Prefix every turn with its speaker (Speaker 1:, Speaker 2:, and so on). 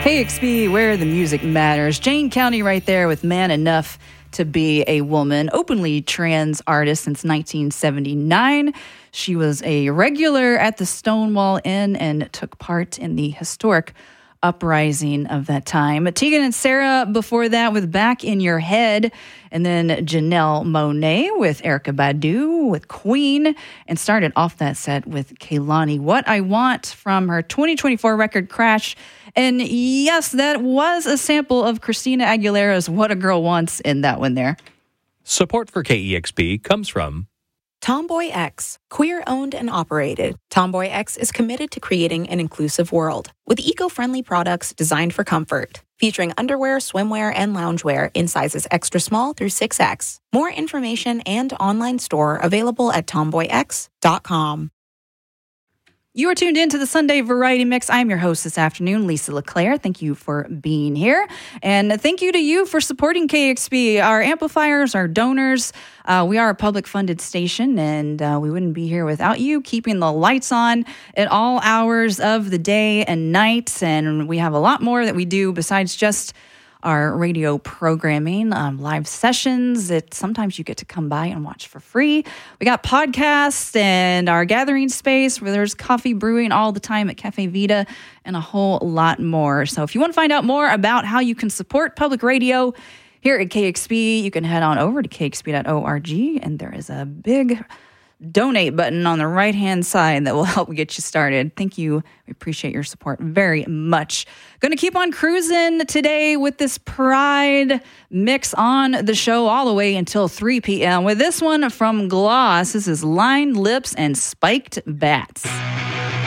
Speaker 1: KXP, where the music matters. Jane County right there with Man Enough to Be a Woman, openly trans artist since 1979. She was a regular at the Stonewall Inn and took part in the historic uprising of that time. Tegan and Sarah before that with Back in Your Head, and then Janelle Monáe with Erykah Badu with Queen, and started off that set with Kehlani What I Want from her 2024 record Crash. And yes, that was a sample of Christina Aguilera's What a Girl Wants in that one there.
Speaker 2: Support for KEXP comes from
Speaker 3: Tomboy X, queer-owned and operated. Tomboy X is committed to creating an inclusive world with eco-friendly products designed for comfort, featuring underwear, swimwear, and loungewear in sizes extra small through 6X. More information and online store available at tomboyx.com.
Speaker 1: You are tuned in to the Sunday Variety Mix. I'm your host this afternoon, Lisa LeClaire. Thank you for being here. And thank you to you for supporting KXP, our amplifiers, our donors. We are a public-funded station, and we wouldn't be here without you, keeping the lights on at all hours of the day and night. And we have a lot more that we do besides just our radio programming, live sessions that sometimes you get to come by and watch for free. We got podcasts and our gathering space where there's coffee brewing all the time at Cafe Vita and a whole lot more. So if you want to find out more about how you can support public radio here at KXP, you can head on over to kxp.org, and there is a big donate button on the right-hand side that will help get you started. Thank you. We appreciate your support very much. Going to keep on cruising today with this Pride mix on the show all the way until 3 p.m. with this one from Gloss. This is Lined Lips and Spiked Bats.